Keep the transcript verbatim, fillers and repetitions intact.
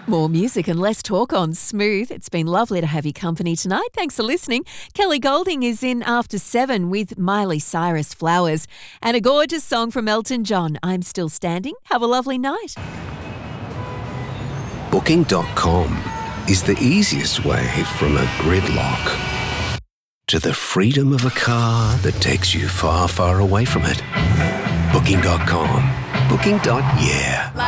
More music and less talk on Smooth. It's been lovely to have your company tonight. Thanks for listening. Kelly Golding is in after seven with Miley Cyrus Flowers and a gorgeous song from Elton John, I'm Still Standing. Have a lovely night. Booking dot com is the easiest way from a gridlock to the freedom of a car that takes you far, far away from it. Booking dot com. Booking. Yeah.